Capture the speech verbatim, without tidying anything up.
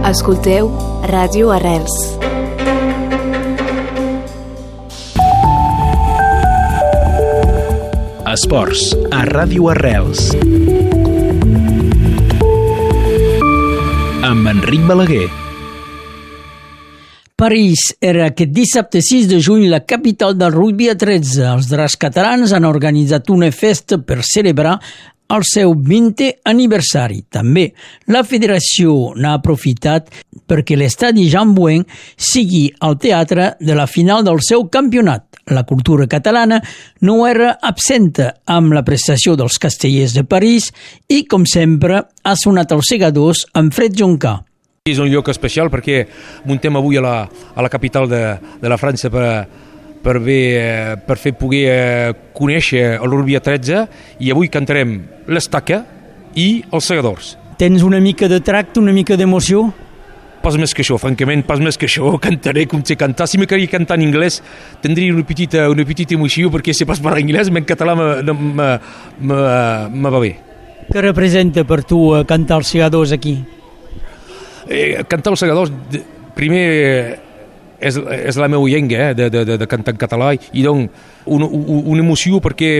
Escolteu Ràdio Arrels. Esports a Ràdio Arrels amb Enric Balaguer. París era aquest dissabte sis de juny la capital del rugbi a tretze. Els dracs catalans han organitzat una festa per celebrar el seu vintè aniversari. També la federació n'ha aprofitat perquè l'estadi Jean Bouin sigui el teatre de la final del seu campionat. La cultura catalana no era absenta amb la prestació dels castellers de París i, com sempre, ha sonat els segadors amb Fred Joncà. És un lloc especial perquè muntem avui a la, a la capital de, de la França per, per, bé, per fer poder conèixer el rugbi a tretze, i avui cantarem l'estaca i els segadors. Tens una mica de tracte, una mica d'emoció? Pas més que això, francament, pas més que això. Cantaré com sé cantar. Si m'agradaria cantar en anglès, tindria una petita, una petita emoció, perquè si pas parlar anglès, en català me, me, me, me va bé. Què representa per tu cantar els segadors aquí? Eh, cantar els segadors, primer, és, és la meva llengua, eh, de, de, de cantar en català, i doncs una, una emoció perquè